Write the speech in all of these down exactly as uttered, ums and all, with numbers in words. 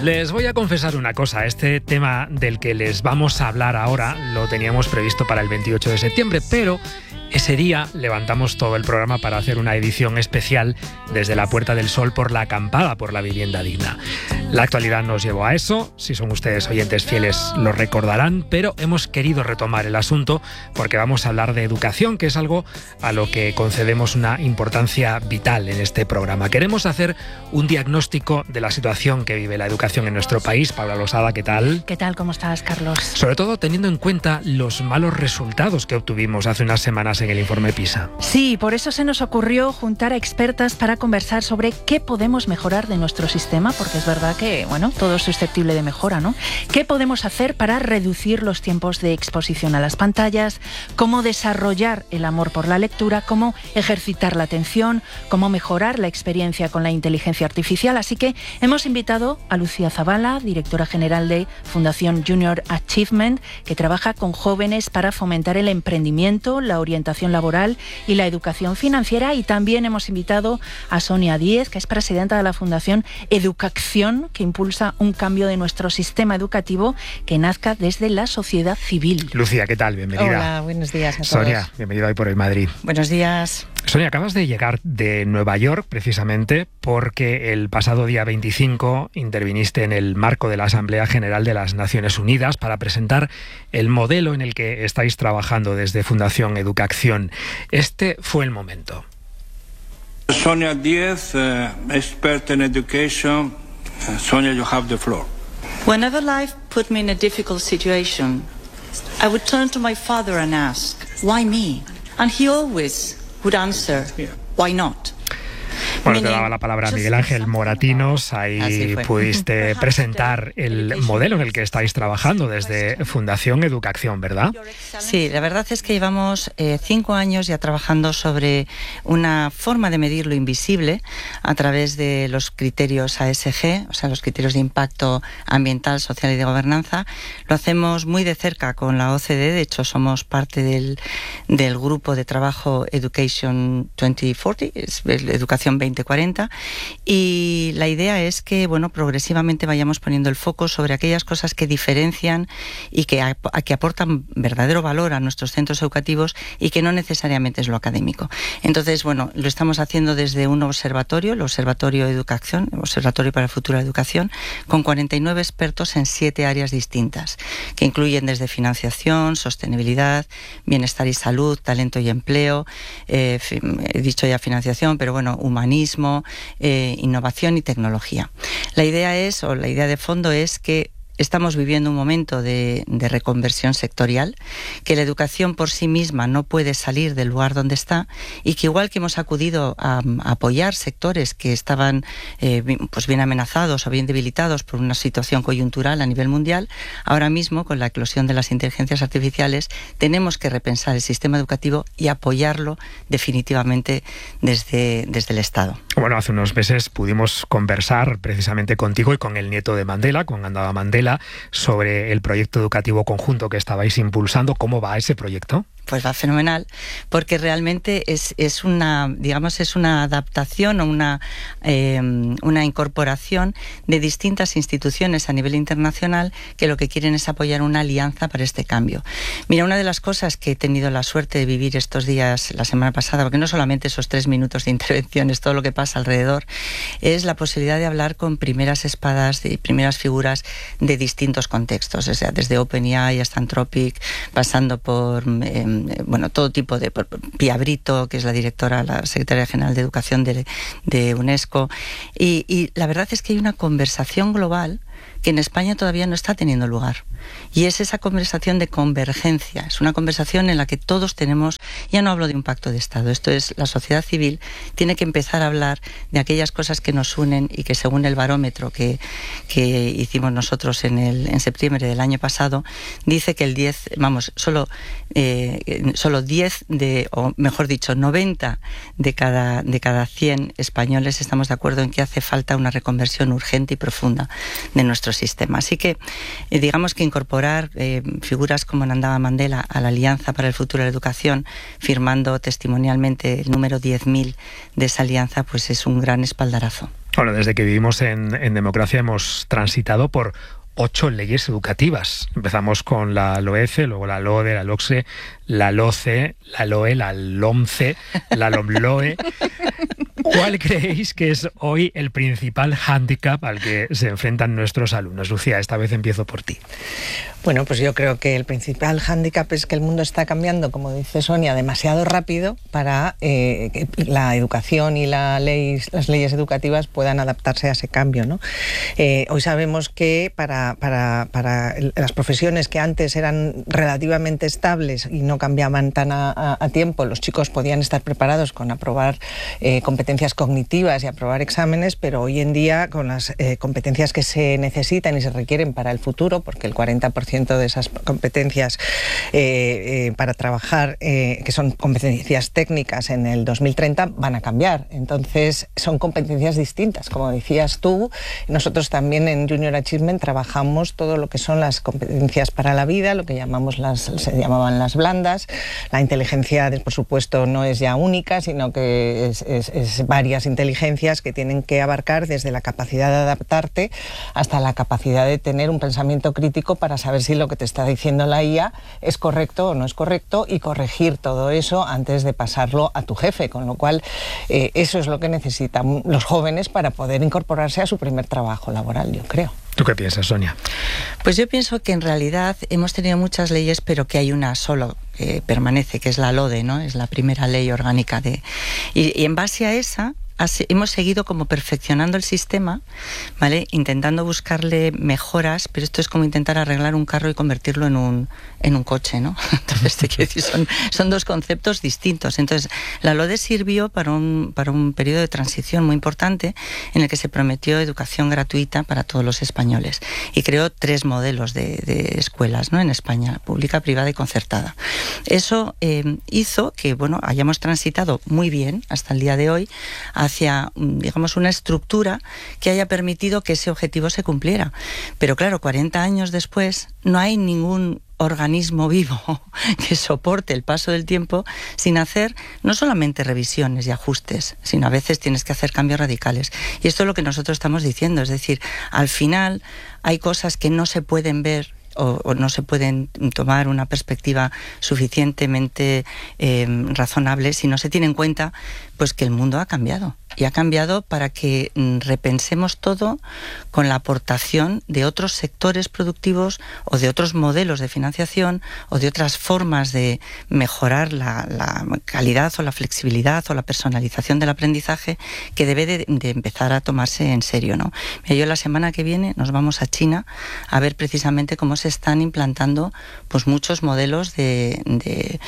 Les voy a confesar una cosa, este tema del que les vamos a hablar ahora lo teníamos previsto para el veintiocho de septiembre, pero ese día levantamos todo el programa para hacer una edición especial desde la Puerta del Sol por la acampada por la vivienda digna. La actualidad nos llevó a eso, si son ustedes oyentes fieles lo recordarán, pero hemos querido retomar el asunto porque vamos a hablar de educación, que es algo a lo que concedemos una importancia vital en este programa. Queremos hacer un diagnóstico de la situación que vive la educación en nuestro país. Paula Losada, ¿qué tal? ¿Qué tal? ¿Cómo estás, Carlos? Sobre todo teniendo en cuenta los malos resultados que obtuvimos hace unas semanas en el informe PISA. Sí, por eso se nos ocurrió juntar a expertas para conversar sobre qué podemos mejorar de nuestro sistema, porque es verdad que, bueno, todo es susceptible de mejora, ¿no? ¿Qué podemos hacer para reducir los tiempos de exposición a las pantallas? ¿Cómo desarrollar el amor por la lectura? ¿Cómo ejercitar la atención? ¿Cómo mejorar la experiencia con la inteligencia artificial? Así que hemos invitado a Lucía Zavala, directora general de Fundación Junior Achievement, que trabaja con jóvenes para fomentar el emprendimiento, la orientación laboral y la educación financiera. Y también hemos invitado a Sonia Díez, que es presidenta de la Fundación Educacción, que impulsa un cambio de nuestro sistema educativo que nazca desde la sociedad civil. Lucía, ¿qué tal? Bienvenida. Hola, buenos días a todos. Sonia, bienvenida hoy por el Madrid. Buenos días. Sonia, acabas de llegar de Nueva York precisamente porque el pasado día veinticinco interviniste en el marco de la Asamblea General de las Naciones Unidas para presentar el modelo en el que estáis trabajando desde Fundación Educacción. Este fue el momento. Sonia Díez, uh, expert in education. Uh, Sonia, you have the floor. Whenever life put me in a difficult situation, I would turn to my father and ask, why me? And he always would answer, why not? Bueno, te daba la palabra a Miguel Ángel Moratinos. Ahí pudiste presentar el modelo en el que estáis trabajando desde Fundación Educacción, ¿verdad? Sí, la verdad es que llevamos eh, cinco años ya trabajando sobre una forma de medir lo invisible a través de los criterios A S G, o sea, los criterios de impacto ambiental, social y de gobernanza. Lo hacemos muy de cerca con la O C D, de hecho somos parte del, del grupo de trabajo Education veinte cuarenta, es Educación veinte cuarenta, y la idea es que, bueno, progresivamente vayamos poniendo el foco sobre aquellas cosas que diferencian y que, a, que aportan verdadero valor a nuestros centros educativos y que no necesariamente es lo académico. Entonces, bueno, lo estamos haciendo desde un observatorio, el Observatorio de Educación, el Observatorio para la Futura Educación, con cuarenta y nueve expertos en siete áreas distintas, que incluyen desde financiación, sostenibilidad, bienestar y salud, talento y empleo, eh, he dicho ya financiación, pero bueno, humanismo, eh, innovación y tecnología. La idea es, o la idea de fondo es que estamos viviendo un momento de, de reconversión sectorial, que la educación por sí misma no puede salir del lugar donde está y que igual que hemos acudido a, a apoyar sectores que estaban eh, pues bien amenazados o bien debilitados por una situación coyuntural a nivel mundial, ahora mismo con la eclosión de las inteligencias artificiales tenemos que repensar el sistema educativo y apoyarlo definitivamente desde, desde el Estado. Bueno, hace unos meses pudimos conversar precisamente contigo y con el nieto de Mandela, con Andaba Mandela, sobre el proyecto educativo conjunto que estabais impulsando. ¿Cómo va ese proyecto? Pues va fenomenal, porque realmente es, es una, digamos, es una adaptación o una, eh, una incorporación de distintas instituciones a nivel internacional que lo que quieren es apoyar una alianza para este cambio. Mira, una de las cosas que he tenido la suerte de vivir estos días, la semana pasada, porque no solamente esos tres minutos de intervención, es todo lo que pasa alrededor, es la posibilidad de hablar con primeras espadas y primeras figuras de distintos contextos, o sea, desde OpenAI hasta Anthropic, pasando por eh, bueno, todo tipo de... Pia Brito, que es la directora, la secretaria general de Educación de, de UNESCO, y, y la verdad es que hay una conversación global que en España todavía no está teniendo lugar. Y es esa conversación de convergencia, es una conversación en la que todos tenemos, ya no hablo de un pacto de Estado, esto es la sociedad civil, tiene que empezar a hablar de aquellas cosas que nos unen y que según el barómetro que, que hicimos nosotros en, el, en septiembre del año pasado, dice que el diez, vamos, solo, eh, solo diez de, o mejor dicho, noventa de cada, de cada cien españoles estamos de acuerdo en que hace falta una reconversión urgente y profunda de en nuestro sistema. Así que eh, digamos que incorporar eh, figuras como Nandava Mandela a la Alianza para el Futuro de la Educación, firmando testimonialmente el número diez mil de esa alianza, pues es un gran espaldarazo. Bueno, desde que vivimos en, en democracia hemos transitado por ocho leyes educativas. Empezamos con la LOEFE, luego la LODE, la LOCSE, la LOCE, la LOE, la LOMCE, la LOMLOE. ¿Cuál creéis que es hoy el principal hándicap al que se enfrentan nuestros alumnos? Lucía, esta vez empiezo por ti. Bueno, pues yo creo que el principal hándicap es que el mundo está cambiando, como dice Sonia, demasiado rápido para eh, que la educación y la ley, las leyes educativas puedan adaptarse a ese cambio, ¿no? Eh, hoy sabemos que para, para, para las profesiones que antes eran relativamente estables y no cambiaban tan a, a, a tiempo, los chicos podían estar preparados con aprobar eh, competencias cognitivas y aprobar exámenes, pero hoy en día con las eh, competencias que se necesitan y se requieren para el futuro, porque el cuarenta por ciento de esas competencias eh, eh, para trabajar, eh, que son competencias técnicas en el dos mil treinta, van a cambiar. Entonces son competencias distintas. Como decías tú, nosotros también en Junior Achievement trabajamos todo lo que son las competencias para la vida, lo que llamamos las, se llamaban las blandas. La inteligencia, por supuesto, no es ya única, sino que es, es, es varias inteligencias que tienen que abarcar desde la capacidad de adaptarte hasta la capacidad de tener un pensamiento crítico para saber si lo que te está diciendo la I A es correcto o no es correcto y corregir todo eso antes de pasarlo a tu jefe, con lo cual eh, eso es lo que necesitan los jóvenes para poder incorporarse a su primer trabajo laboral, yo creo. ¿Tú qué piensas, Sonia? Pues yo pienso que en realidad hemos tenido muchas leyes, pero que hay una solo que permanece, que es la LODE, ¿no? Es la primera ley orgánica de... Y, y en base a esa hemos seguido como perfeccionando el sistema, ¿vale? Intentando buscarle mejoras, pero esto es como intentar arreglar un carro y convertirlo en un, en un coche, ¿no? Entonces, te quiero decir, son, son dos conceptos distintos. Entonces, la LODE sirvió para un, para un periodo de transición muy importante en el que se prometió educación gratuita para todos los españoles y creó tres modelos de, de escuelas, ¿no? En España, pública, privada y concertada. Eso eh, hizo que, bueno, hayamos transitado muy bien hasta el día de hoy a hacia, digamos, una estructura que haya permitido que ese objetivo se cumpliera. Pero claro, cuarenta años después no hay ningún organismo vivo que soporte el paso del tiempo sin hacer no solamente revisiones y ajustes, sino a veces tienes que hacer cambios radicales. Y esto es lo que nosotros estamos diciendo, es decir, al final hay cosas que no se pueden ver O, o no se pueden tomar una perspectiva suficientemente eh, razonable si no se tiene en cuenta pues que el mundo ha cambiado y ha cambiado para que mm, repensemos todo con la aportación de otros sectores productivos o de otros modelos de financiación o de otras formas de mejorar la, la calidad o la flexibilidad o la personalización del aprendizaje que debe de, de empezar a tomarse en serio, ¿no? Mira, yo la semana que viene nos vamos a China a ver precisamente cómo se están implantando pues muchos modelos de, de,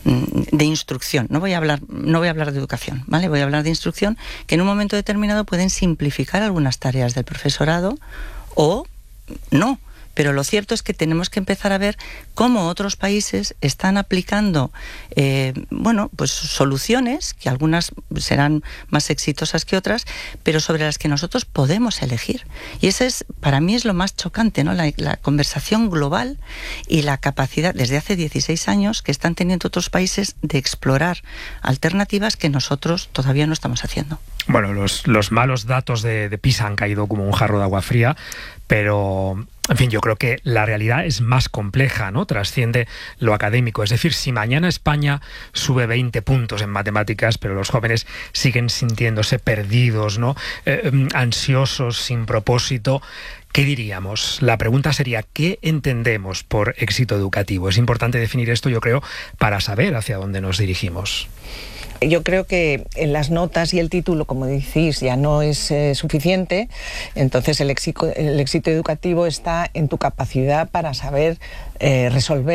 de instrucción. No voy a hablar, no voy a hablar de educación, ¿vale? Voy a hablar de instrucción que en un momento determinado pueden simplificar algunas tareas del profesorado o no. Pero lo cierto es que tenemos que empezar a ver cómo otros países están aplicando eh, bueno, pues soluciones, que algunas serán más exitosas que otras, pero sobre las que nosotros podemos elegir. Y ese es, para mí es lo más chocante, ¿no? La, la conversación global y la capacidad, desde hace dieciséis años, que están teniendo otros países de explorar alternativas que nosotros todavía no estamos haciendo. Bueno, los, los malos datos de, de PISA han caído como un jarro de agua fría, pero, en fin, yo creo que la realidad es más compleja, ¿no? Trasciende lo académico. Es decir, si mañana España sube veinte puntos en matemáticas, pero los jóvenes siguen sintiéndose perdidos, ¿no? Eh, ansiosos, sin propósito, ¿qué diríamos? La pregunta sería, ¿qué entendemos por éxito educativo? Es importante definir esto, yo creo, para saber hacia dónde nos dirigimos. Yo creo que en las notas y el título, como decís, ya no es eh, suficiente. Entonces el éxito, el éxito educativo está en tu capacidad para saber eh, resolver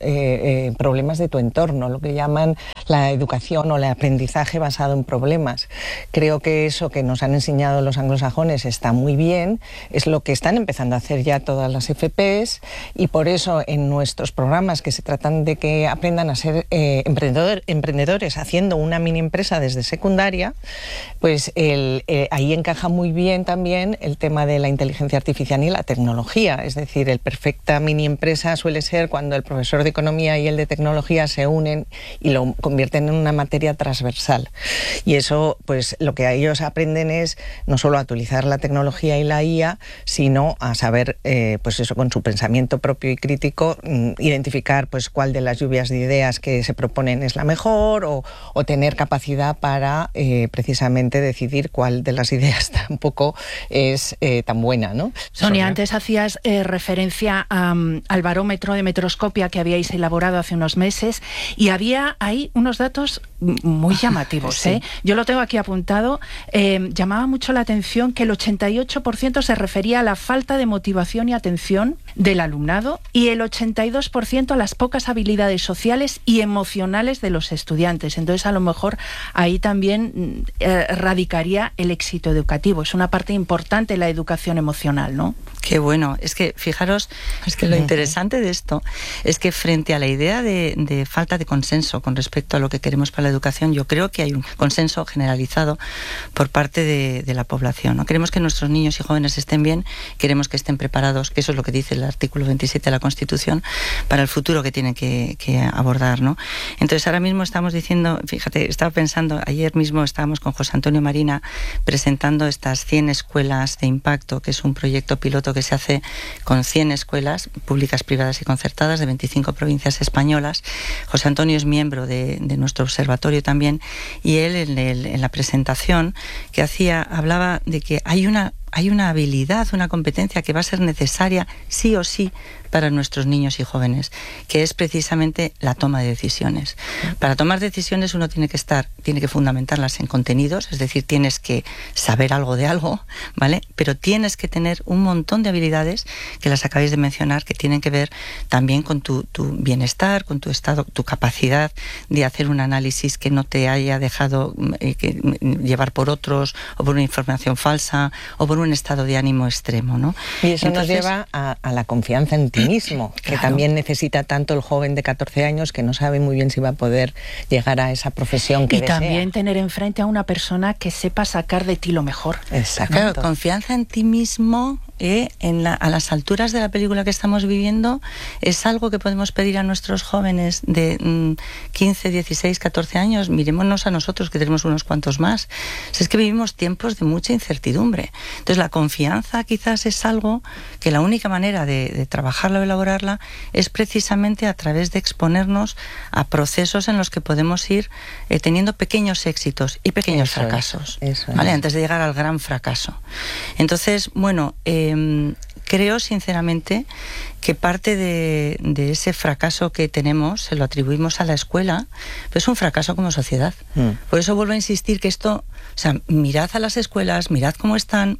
eh, eh, problemas de tu entorno, lo que llaman la educación o el aprendizaje basado en problemas. Creo que eso que nos han enseñado los anglosajones está muy bien, es lo que están empezando a hacer ya todas las F Pes, y por eso en nuestros programas que se tratan de que aprendan a ser eh, emprendedor, emprendedores haciendo una mini empresa desde secundaria, pues el, eh, ahí encaja muy bien también el tema de la inteligencia artificial y la tecnología. Es decir, el perfecta mini empresa suele ser cuando el profesor de economía y el de tecnología se unen y lo convierten en una materia transversal. Y eso, pues lo que ellos aprenden es no solo a utilizar la tecnología y la I A, sino a saber, eh, pues eso, con su pensamiento propio y crítico, mm, identificar pues cuál de las lluvias de ideas que se proponen es la mejor, o, o tener capacidad para eh, precisamente decidir cuál de las ideas tampoco es eh, tan buena, ¿no? Sonia, Sonia, antes hacías eh, referencia um, al barómetro de Metroscopia que habíais elaborado hace unos meses, y había ahí unos datos muy llamativos. Sí. ¿eh? Yo lo tengo aquí apuntado. Eh, llamaba mucho la atención que el ochenta y ocho por ciento se refería a la falta de motivación y atención del alumnado, y el ochenta y dos por ciento a las pocas habilidades sociales y emocionales de los estudiantes. Entonces, a lo mejor ahí también eh, radicaría el éxito educativo. Es una parte importante la educación emocional, ¿no? Qué bueno. Es que, fijaros, es que lo interesante de esto es que frente a la idea de, de falta de consenso con respecto a lo que queremos para la educación, yo creo que hay un consenso generalizado por parte de, de la población, ¿no? Queremos que nuestros niños y jóvenes estén bien, queremos que estén preparados, que eso es lo que dice el artículo veintisiete de la Constitución, para el futuro que tienen que, que abordar, ¿no? Entonces, ahora mismo estamos diciendo, fíjate, estaba pensando, ayer mismo estábamos con José Antonio Marina presentando estas cien escuelas de impacto, que es un proyecto piloto que se hace con cien escuelas públicas, privadas y concertadas de veinticinco provincias españolas. José Antonio es miembro de, de nuestro observatorio también, y él en, el, en la presentación que hacía hablaba de que hay una hay una habilidad, una competencia que va a ser necesaria sí o sí para nuestros niños y jóvenes, que es precisamente la toma de decisiones. Para tomar decisiones uno tiene que estar, tiene que fundamentarlas en contenidos, es decir, tienes que saber algo de algo, ¿vale? Pero tienes que tener un montón de habilidades que las acabáis de mencionar, que tienen que ver también con tu, tu bienestar, con tu estado, tu capacidad de hacer un análisis que no te haya dejado eh, que, llevar por otros, o por una información falsa, o por un estado de ánimo extremo, ¿no? Y eso Entonces, nos lleva a, a la confianza en ti mismo, que claro, también necesita tanto el joven de catorce años que no sabe muy bien si va a poder llegar a esa profesión que y desea. también tener enfrente a una persona que sepa sacar de ti lo mejor. Exacto. Claro, confianza en ti mismo, eh, en la, a las alturas de la película que estamos viviendo, es algo que podemos pedir a nuestros jóvenes de mmm, quince, dieciséis, catorce años. Mirémonos a nosotros, que tenemos unos cuantos más. Si es que vivimos tiempos de mucha incertidumbre. Entonces, la confianza quizás es algo que la única manera de, de trabajarla o elaborarla es precisamente a través de exponernos a procesos en los que podemos ir eh, teniendo pequeños éxitos y pequeños Eso fracasos, es, eso ¿vale? es. Antes de llegar al gran fracaso. Entonces, bueno, eh, creo sinceramente que parte de, de ese fracaso que tenemos se lo atribuimos a la escuela, pero es un fracaso como sociedad. Mm. Por eso vuelvo a insistir que esto, o sea, mirad a las escuelas, mirad cómo están,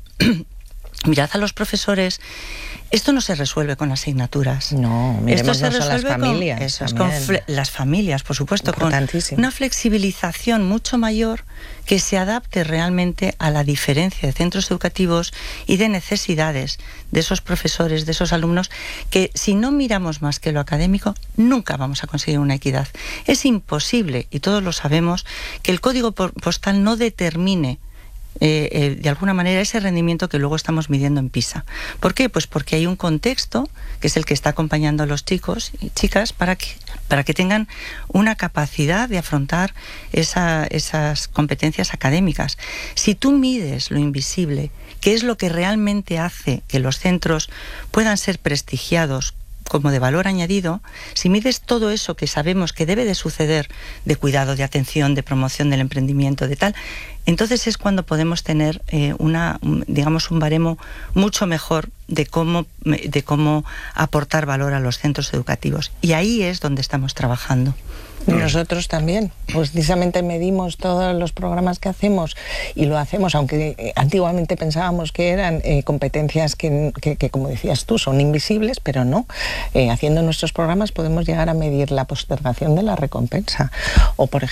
mirad a los profesores. Esto no se resuelve con asignaturas. No, Esto se miremosnos a las resuelve familias. con, eso es, con también. fle- las familias, por supuesto, con Importantísimo. una flexibilización mucho mayor que se adapte realmente a la diferencia de centros educativos y de necesidades de esos profesores, de esos alumnos, que si no miramos más que lo académico, nunca vamos a conseguir una equidad. Es imposible, y todos lo sabemos, que el código por- postal no determine Eh, eh, de alguna manera ese rendimiento que luego estamos midiendo en PISA. ¿Por qué? Pues porque hay un contexto que es el que está acompañando a los chicos y chicas para que, para que tengan una capacidad de afrontar esa, esas competencias académicas. Si tú mides lo invisible, que es lo que realmente hace que los centros puedan ser prestigiados como de valor añadido, si mides todo eso que sabemos que debe de suceder, de cuidado, de atención, de promoción del emprendimiento, de tal, entonces es cuando podemos tener eh, una, digamos, un baremo mucho mejor de cómo, de cómo aportar valor a los centros educativos. Y ahí es donde estamos trabajando. Y nosotros también, pues precisamente medimos todos los programas que hacemos y lo hacemos, aunque antiguamente pensábamos que eran eh, competencias que, que, que, como decías tú, son invisibles, pero no. Eh, haciendo nuestros programas podemos llegar a medir la postergación de la recompensa. O, por ejemplo,